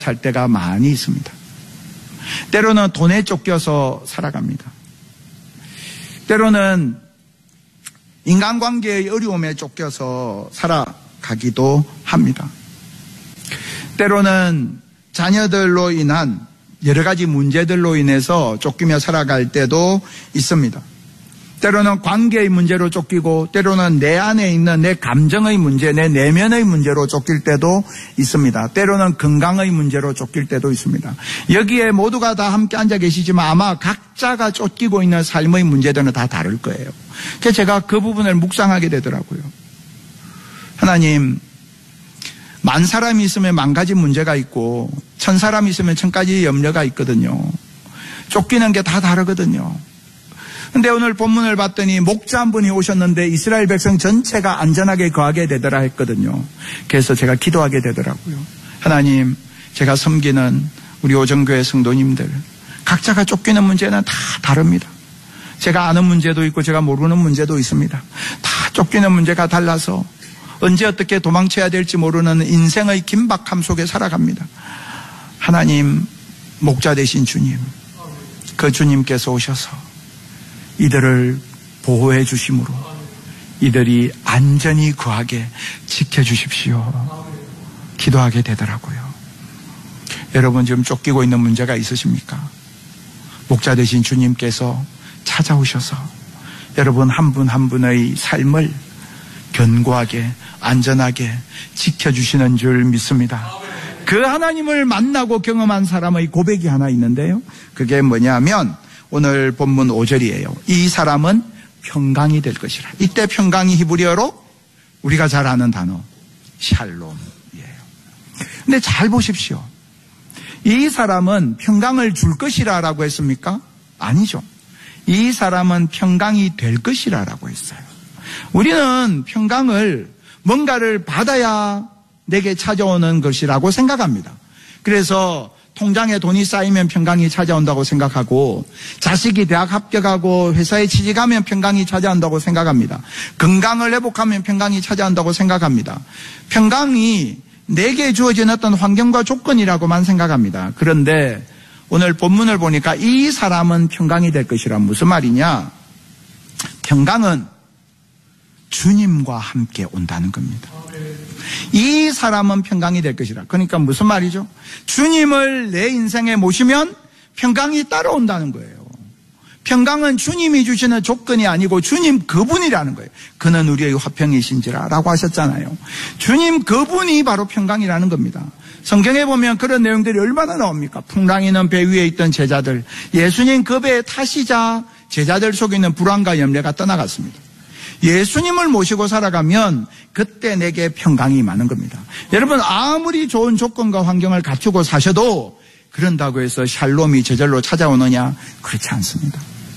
살 때가 많이 있습니다. 때로는 돈에 쫓겨서 살아갑니다. 때로는 인간관계의 어려움에 쫓겨서 살아가기도 합니다. 때로는 자녀들로 인한 여러 가지 문제들로 인해서 쫓기며 살아갈 때도 있습니다. 때로는 관계의 문제로 쫓기고 때로는 내 안에 있는 내 감정의 문제, 내 내면의 문제로 쫓길 때도 있습니다. 때로는 건강의 문제로 쫓길 때도 있습니다. 여기에 모두가 다 함께 앉아 계시지만 아마 각자가 쫓기고 있는 삶의 문제들은 다 다를 거예요. 그래서 제가 그 부분을 묵상하게 되더라고요. 하나님, 10,000사람이 있으면 10,000가지 문제가 있고 1,000사람이 있으면 1,000가지 염려가 있거든요. 쫓기는 게 다 다르거든요. 근데 오늘 본문을 봤더니 목자 한 분이 오셨는데 이스라엘 백성 전체가 안전하게 거하게 되더라 했거든요. 그래서 제가 기도하게 되더라고요. 하나님, 제가 섬기는 우리 오정교회 성도님들 각자가 쫓기는 문제는 다 다릅니다. 제가 아는 문제도 있고 제가 모르는 문제도 있습니다. 다 쫓기는 문제가 달라서 언제 어떻게 도망쳐야 될지 모르는 인생의 긴박함 속에 살아갑니다. 하나님, 목자 되신 주님, 그 주님께서 오셔서 이들을 보호해 주심으로 이들이 안전히 거하게 지켜주십시오. 기도하게 되더라고요. 여러분 지금 쫓기고 있는 문제가 있으십니까? 목자 되신 주님께서 찾아오셔서 여러분 한 분 한 분의 삶을 견고하게 안전하게 지켜주시는 줄 믿습니다. 그 하나님을 만나고 경험한 사람의 고백이 하나 있는데요. 그게 뭐냐면 오늘 본문 5절이에요. 이 사람은 평강이 될 것이라. 이때 평강이 히브리어로 우리가 잘 아는 단어 샬롬이에요. 근데 잘 보십시오. 이 사람은 평강을 줄 것이라라고 했습니까? 아니죠. 이 사람은 평강이 될 것이라라고 했어요. 우리는 평강을 뭔가를 받아야 내게 찾아오는 것이라고 생각합니다. 그래서 통장에 돈이 쌓이면 평강이 찾아온다고 생각하고 자식이 대학 합격하고 회사에 취직하면 평강이 찾아온다고 생각합니다. 건강을 회복하면 평강이 찾아온다고 생각합니다. 평강이 내게 주어진 어떤 환경과 조건이라고만 생각합니다. 그런데 오늘 본문을 보니까 이 사람은 평강이 될 것이라 무슨 말이냐? 평강은 주님과 함께 온다는 겁니다. 이 사람은 평강이 될 것이라. 그러니까 무슨 말이죠? 주님을 내 인생에 모시면 평강이 따라온다는 거예요. 평강은 주님이 주시는 조건이 아니고 주님 그분이라는 거예요. 그는 우리의 화평이신지라 라고 하셨잖아요. 주님 그분이 바로 평강이라는 겁니다. 성경에 보면 그런 내용들이 얼마나 나옵니까? 풍랑이는 배 위에 있던 제자들, 예수님 그 배에 타시자 제자들 속에 있는 불안과 염려가 떠나갔습니다. 예수님을 모시고 살아가면 그때 내게 평강이 많은 겁니다. 여러분 아무리 좋은 조건과 환경을 갖추고 사셔도 그런다고 해서 샬롬이 저절로 찾아오느냐? 그렇지 않습니다.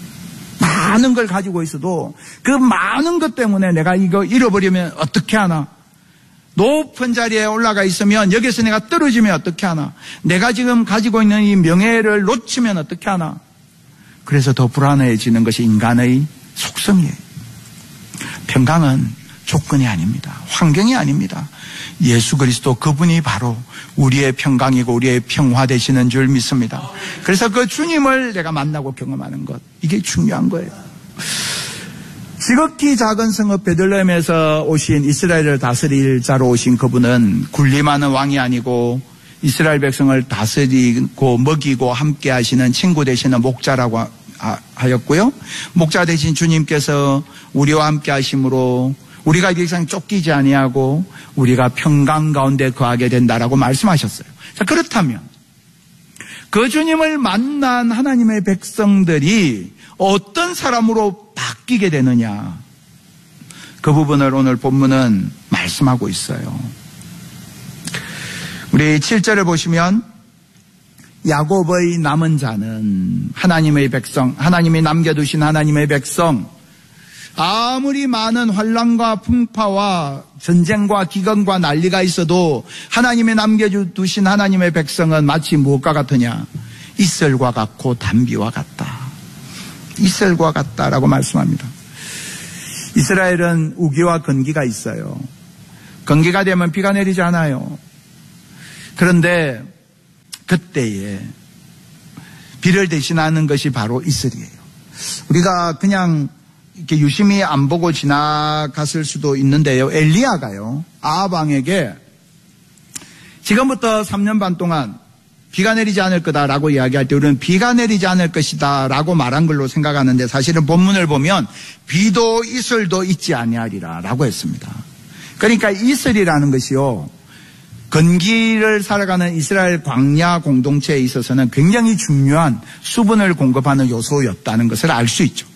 많은 걸 가지고 있어도 그 많은 것 때문에 내가 이거 잃어버리면 어떻게 하나? 높은 자리에 올라가 있으면 여기서 내가 떨어지면 어떻게 하나? 내가 지금 가지고 있는 이 명예를 놓치면 어떻게 하나? 그래서 더 불안해지는 것이 인간의 속성이에요. 평강은 조건이 아닙니다. 환경이 아닙니다. 예수 그리스도 그분이 바로 우리의 평강이고 우리의 평화 되시는 줄 믿습니다. 그래서 그 주님을 내가 만나고 경험하는 것, 이게 중요한 거예요. 지극히 작은 성읍 베들레헴에서 오신 이스라엘을 다스릴 자로 오신 그분은 군림하는 왕이 아니고 이스라엘 백성을 다스리고 먹이고 함께 하시는 친구 되시는 목자라고 하였고요. 목자 되신 주님께서 우리와 함께 하심으로 우리가 이 세상 쫓기지 아니하고 우리가 평강 가운데 거하게 된다라고 말씀하셨어요. 자, 그렇다면 그 주님을 만난 하나님의 백성들이 어떤 사람으로 바뀌게 되느냐, 그 부분을 오늘 본문은 말씀하고 있어요. 우리 7절을 보시면 야곱의 남은 자는 하나님의 백성, 하나님이 남겨두신 하나님의 백성, 아무리 많은 환난과 풍파와 전쟁과 기근과 난리가 있어도 하나님이 남겨두신 하나님의 백성은 마치 무엇과 같으냐? 이슬과 같고 단비와 같다. 이슬과 같다라고 말씀합니다. 이스라엘은 우기와 건기가 있어요. 건기가 되면 비가 내리지 않아요. 그런데 그때에 비를 대신하는 것이 바로 이슬이에요. 우리가 그냥 이렇게 유심히 안 보고 지나갔을 수도 있는데요. 엘리야가요, 아합 왕에게 지금부터 3년 반 동안 비가 내리지 않을 거다라고 이야기할 때 우리는 비가 내리지 않을 것이다 라고 말한 걸로 생각하는데, 사실은 본문을 보면 비도 이슬도 있지 아니하리라 라고 했습니다. 그러니까 이슬이라는 것이요, 건기를 살아가는 이스라엘 광야 공동체에 있어서는 굉장히 중요한 수분을 공급하는 요소였다는 것을 알 수 있죠.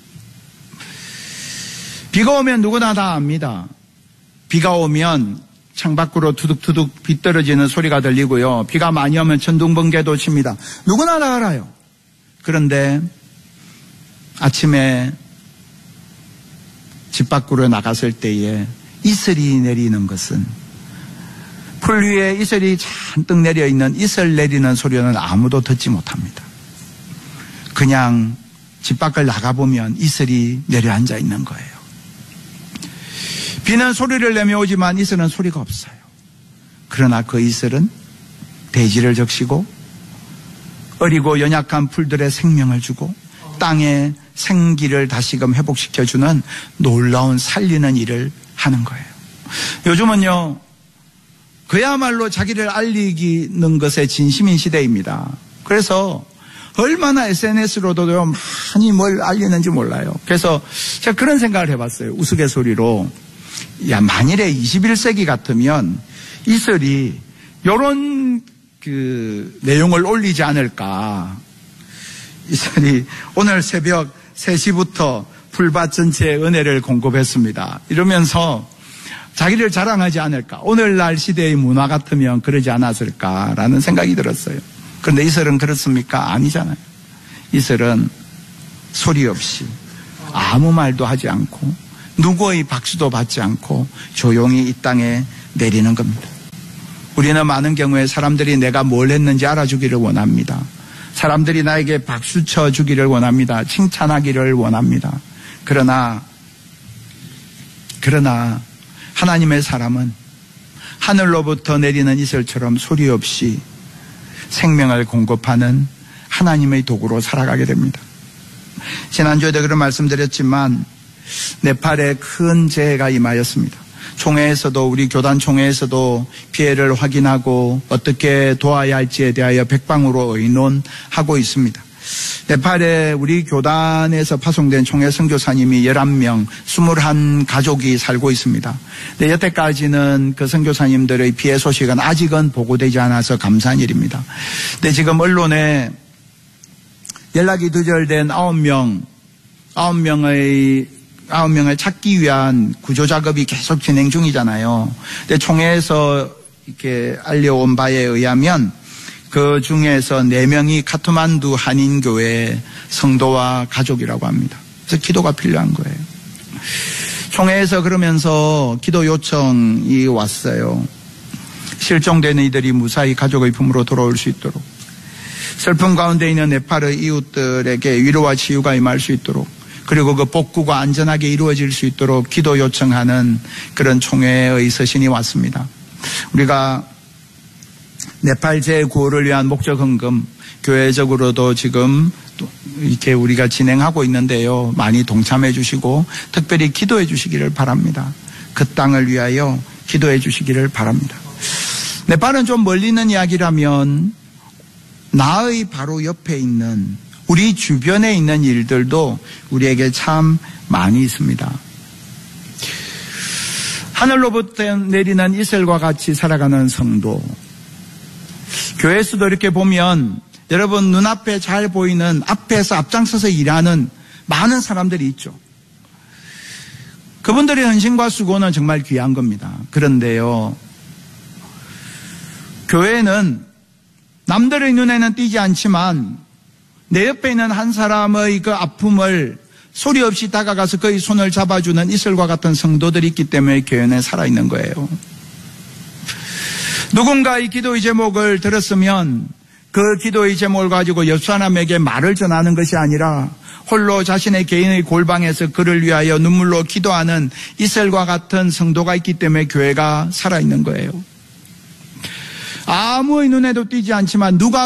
비가 오면 누구나 다 압니다. 비가 오면 창밖으로 투둑투둑 비 떨어지는 소리가 들리고요. 비가 많이 오면 천둥번개도 칩니다. 누구나 다 알아요. 그런데 아침에 집 밖으로 나갔을 때에 이슬이 내리는 것은, 풀 위에 이슬이 잔뜩 내려있는 이슬 내리는 소리는 아무도 듣지 못합니다. 그냥 집 밖을 나가보면 이슬이 내려앉아 있는 거예요. 비는 소리를 내며 오지만 이슬은 소리가 없어요. 그러나 그 이슬은 대지를 적시고 어리고 연약한 풀들의 생명을 주고 땅의 생기를 다시금 회복시켜주는 놀라운 살리는 일을 하는 거예요. 요즘은요, 그야말로 자기를 알리는 것에 진심인 시대입니다. 그래서 얼마나 SNS로도 많이 뭘 알리는지 몰라요. 그래서 제가 그런 생각을 해봤어요. 우스갯소리로, 야, 만일에 21세기 같으면 이슬이 요런 내용을 올리지 않을까. 이슬이 오늘 새벽 3시부터 풀밭 전체에 은혜를 공급했습니다, 이러면서 자기를 자랑하지 않을까. 오늘날 시대의 문화 같으면 그러지 않았을까라는 생각이 들었어요. 그런데 이슬은 그렇습니까? 아니잖아요. 이슬은 소리 없이 아무 말도 하지 않고 누구의 박수도 받지 않고 조용히 이 땅에 내리는 겁니다. 우리는 많은 경우에 사람들이 내가 뭘 했는지 알아주기를 원합니다. 사람들이 나에게 박수 쳐주기를 원합니다. 칭찬하기를 원합니다. 그러나 하나님의 사람은 하늘로부터 내리는 이슬처럼 소리 없이 생명을 공급하는 하나님의 도구로 살아가게 됩니다. 지난주에도 그런 말씀드렸지만 네팔에 큰 재해가 임하였습니다. 총회에서도, 우리 교단 총회에서도 피해를 확인하고 어떻게 도와야 할지에 대하여 백방으로 의논하고 있습니다. 네팔에 우리 교단에서 파송된 총회 선교사님이 11명, 21가족이 살고 있습니다. 근데 여태까지는 그 선교사님들의 피해 소식은 아직은 보고되지 않아서 감사한 일입니다. 근데 지금 언론에 연락이 두절된 9명을 찾기 위한 구조 작업이 계속 진행 중이잖아요. 근데 총회에서 이렇게 알려온 바에 의하면 그 중에서 4명이 카트만두 한인교회 성도와 가족이라고 합니다. 그래서 기도가 필요한 거예요. 총회에서 그러면서 기도 요청이 왔어요. 실종된 이들이 무사히 가족의 품으로 돌아올 수 있도록, 슬픔 가운데 있는 네팔의 이웃들에게 위로와 치유가 임할 수 있도록, 그리고 그 복구가 안전하게 이루어질 수 있도록 기도 요청하는 그런 총회의 서신이 왔습니다. 우리가 네팔 재구호를 위한 목적 헌금 교회적으로도 지금 이렇게 우리가 진행하고 있는데요. 많이 동참해 주시고 특별히 기도해 주시기를 바랍니다. 그 땅을 위하여 기도해 주시기를 바랍니다. 네팔은 좀 멀리 있는 이야기라면 나의 바로 옆에 있는 우리 주변에 있는 일들도 우리에게 참 많이 있습니다. 하늘로부터 내리는 이슬과 같이 살아가는 성도, 교회에서도 이렇게 보면 여러분 눈앞에 잘 보이는 앞에서 앞장서서 일하는 많은 사람들이 있죠. 그분들의 헌신과 수고는 정말 귀한 겁니다. 그런데요, 교회는 남들의 눈에는 띄지 않지만 내 옆에 있는 한 사람의 그 아픔을 소리 없이 다가가서 그의 손을 잡아주는 이슬과 같은 성도들이 있기 때문에 교회는 살아있는 거예요. 누군가의 기도의 제목을 들었으면 그 기도의 제목을 가지고 옆 사람에게 말을 전하는 것이 아니라 홀로 자신의 개인의 골방에서 그를 위하여 눈물로 기도하는 이슬과 같은 성도가 있기 때문에 교회가 살아있는 거예요. 아무의 눈에도 띄지 않지만 누가